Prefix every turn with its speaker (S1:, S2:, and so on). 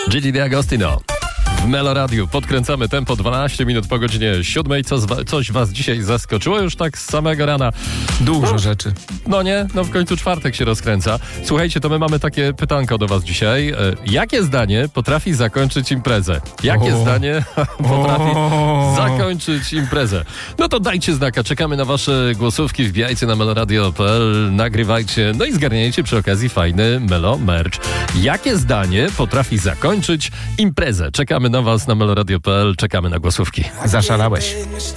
S1: Gigi D'Agostino. W Meloradiu podkręcamy tempo 12 minut po godzinie 7. Coś was dzisiaj zaskoczyło już tak z samego rana?
S2: Dużo rzeczy.
S1: No nie? No w końcu czwartek się rozkręca. Słuchajcie, to my mamy takie pytanko do was dzisiaj. Jakie zdanie potrafi zakończyć imprezę? Jakie zdanie potrafi zakończyć imprezę? No to dajcie znaka. Czekamy na wasze głosówki. Wbijajcie na meloradio.pl, nagrywajcie, no i zgarniajcie przy okazji fajny Melo merch. Jakie zdanie potrafi zakończyć imprezę? Czekamy na was na meloradio.pl, czekamy na głosówki.
S2: Zaszalałeś.